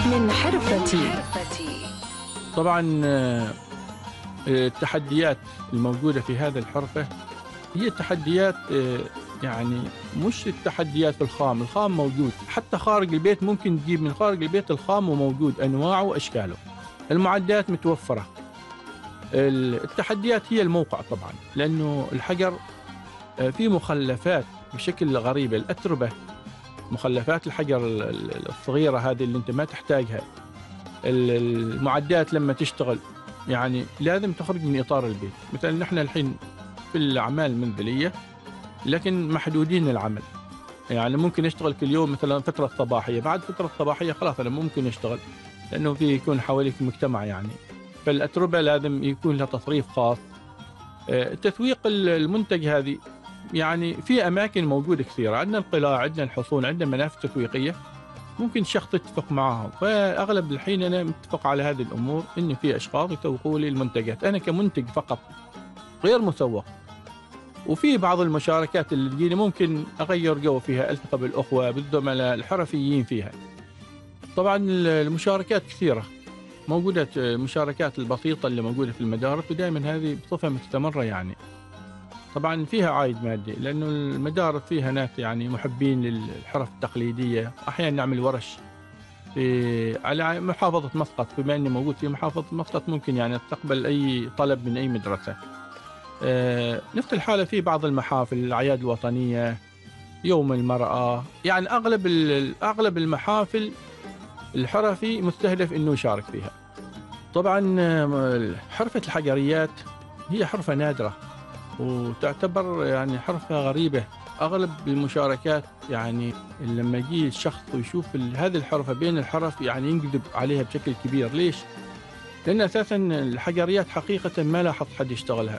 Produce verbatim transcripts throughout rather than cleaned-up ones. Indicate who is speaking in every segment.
Speaker 1: من حرفتي.
Speaker 2: طبعا التحديات الموجودة في هذا الحرفة هي تحديات، يعني مش التحديات في الخام. الخام موجود حتى خارج البيت، ممكن تجيب من خارج البيت الخام وموجود أنواعه وأشكاله، المعدات متوفرة. التحديات هي الموقع طبعا، لأنه الحجر في مخلفات بشكل غريب، الأتربة، مخلفات الحجر الصغيرة هذه اللي أنت ما تحتاجها. المعدات لما تشتغل يعني لازم تخرج من إطار البيت. مثلا نحن الحين في الأعمال المنزلية لكن محدودين العمل، يعني ممكن نشتغل كل يوم مثلا فترة صباحية، بعد فترة صباحية خلاص أنا ممكن أشتغل، لأنه في يكون حواليك مجتمع يعني. فالأتربة لازم يكون لها تصريف خاص. تسويق المنتج هذه يعني في أماكن موجودة كثيرة، عندنا القلاع، عندنا الحصون، عندنا منافذ تسويقية ممكن شخص يتفق معهم. فأغلب الحين أنا متفق على هذه الأمور، إن في أشخاص يسوقوا لي المنتجات أنا كمنتج فقط غير مسوق. وفي بعض المشاركات اللي تجيني ممكن أغير جو فيها، ألتقى بالأخوة بالزملاء الحرفيين فيها. طبعا المشاركات كثيرة موجودة، المشاركات البسيطة اللي موجودة في المدارس، ودائما هذه بصفة مستمرة يعني. طبعا فيها عائد مادي، لأنه المدارس فيها ناس يعني محبين للحرف التقليدية. أحيانا نعمل ورش في على محافظة مسقط، بما أني موجود في محافظة مسقط ممكن يعني استقبل أي طلب من أي مدرسة. آه نفس الحالة في بعض المحافل، الأعياد الوطنية، يوم المرأة، يعني أغلب أغلب المحافل الحرفي مستهدف إنه يشارك فيها. طبعا حرفة الحجريات هي حرفة نادرة وتعتبر يعني حرفة غريبة. أغلب المشاركات يعني لما يجي الشخص ويشوف هذه الحرفة بين الحرف يعني ينجذب عليها بشكل كبير. ليش؟ لأن أساسا الحجريات حقيقة ما لاحظ حد يشتغلها.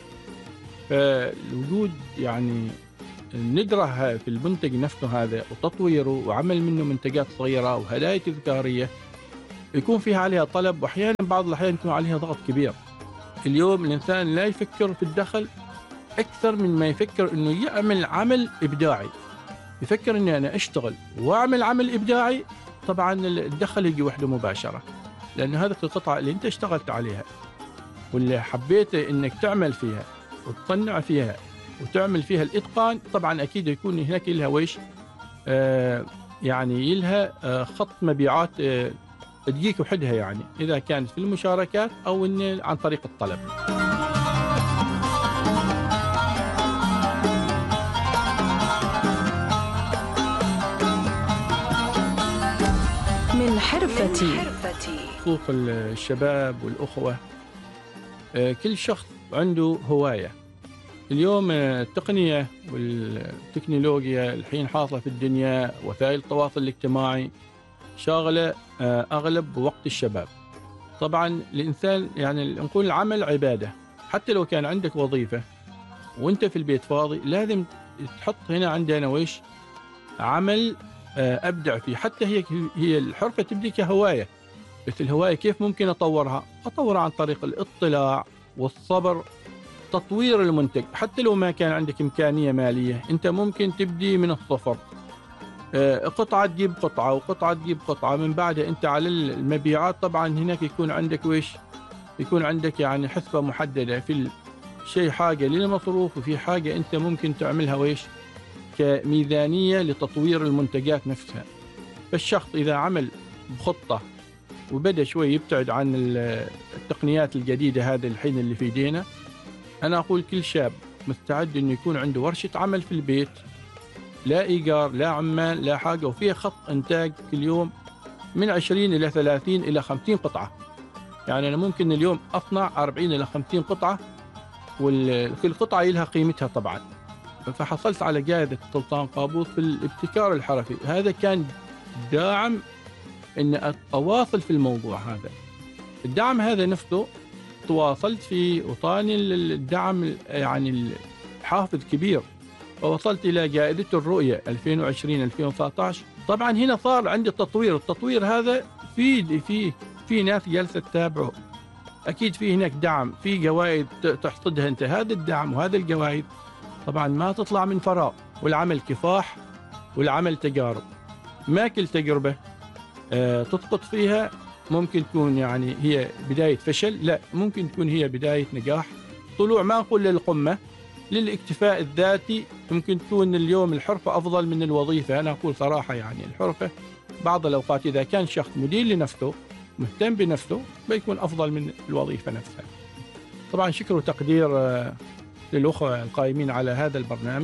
Speaker 2: فالوجود يعني ندرة في المنتج نفسه هذا وتطويره وعمل منه منتجات صغيرة وهدايا تذكارية يكون فيها عليها طلب، وأحيانا بعض الأحيان يكون عليها ضغط كبير. اليوم الإنسان لا يفكر في الدخل أكثر من ما يفكر إنه يعمل عمل إبداعي. يفكر إني أنا أشتغل وأعمل عمل إبداعي، طبعا الدخل يجي وحده مباشرة، لأن هذه القطعة اللي أنت اشتغلت عليها واللي حبيت إنك تعمل فيها وتصنع فيها وتعمل فيها الإتقان، طبعا أكيد يكون هناك لها ويش آه يعني لها آه خط مبيعات آه تجيك وحدها، يعني إذا كانت في المشاركات أو إن عن طريق الطلب.
Speaker 1: من حرفتي.
Speaker 2: خصوص الشباب والأخوة، كل شخص عنده هواية. اليوم التقنية والتكنولوجيا الحين حاصلة في الدنيا، وسائل التواصل الاجتماعي شاغلة أغلب وقت الشباب. طبعا الإنسان يعني نقول العمل عبادة، حتى لو كان عندك وظيفة وانت في البيت فاضي لازم تحط هنا عندنا ويش عمل أبدع فيه. حتى هي هي الحرفة تبدي كهواية، بس الهواية كيف ممكن أطورها؟ أطورها عن طريق الاطلاع والصبر، تطوير المنتج. حتى لو ما كان عندك إمكانية مالية أنت ممكن تبدي من الصفر، قطعة تجيب قطعة وقطعة تجيب قطعة، من بعدها أنت على المبيعات طبعا هناك يكون عندك ويش يكون عندك يعني حسبة محددة في شيء، حاجة للمصروف وفي حاجة أنت ممكن تعملها ويش كميزانية لتطوير المنتجات نفسها. فالشخص إذا عمل بخطة وبدأ شوي يبتعد عن التقنيات الجديدة هذه الحين اللي في ايدينا، أنا أقول كل شاب مستعد إنه يكون عنده ورشة عمل في البيت، لا إيجار لا عمال لا حاجة، وفيها خط إنتاج كل يوم من عشرين إلى ثلاثين إلى خمسين قطعة. يعني أنا ممكن اليوم أصنع أربعين إلى خمسين قطعة، وكل قطعة لها قيمتها طبعا. فحصلت على جائزة سلطان قابوس في الابتكار الحرفي. هذا كان داعم إن أواصل في الموضوع هذا. الدعم هذا نفسه تواصلت فيه وطاني الدعم يعني الحافز كبير، ووصلت إلى جائزة الرؤية ألفين وعشرين ألفين وتسعة عشر. طبعا هنا صار عندي تطوير. التطوير هذا في في في ناس جالسة تتابعه، أكيد في هناك دعم، في جوائز تحصدها أنت. هذا الدعم وهذا الجوائز طبعا ما تطلع من فراغ، والعمل كفاح والعمل تجارب. ما كل تجربة آه، تسقط فيها ممكن تكون يعني هي بداية فشل، لا ممكن تكون هي بداية نجاح، طلوع ما نقول للقمة، للاكتفاء الذاتي. ممكن تكون اليوم الحرفة أفضل من الوظيفة. أنا أقول صراحة يعني الحرفة بعض الأوقات إذا كان شخص مدير لنفسه مهتم بنفسه بيكون أفضل من الوظيفة نفسها. طبعا شكر وتقدير آه، للأخوة القائمين على هذا البرنامج،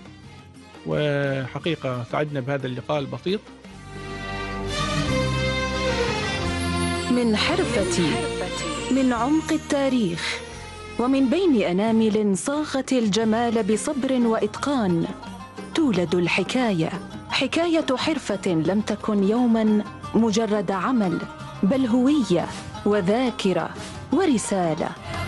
Speaker 2: وحقيقة سعدنا بهذا اللقاء البسيط.
Speaker 1: من حرفتي، من عمق التاريخ، ومن بين أنامل صاغت الجمال بصبر وإتقان، تولد الحكاية، حكاية حرفة لم تكن يوما مجرد عمل، بل هوية وذاكرة ورسالة.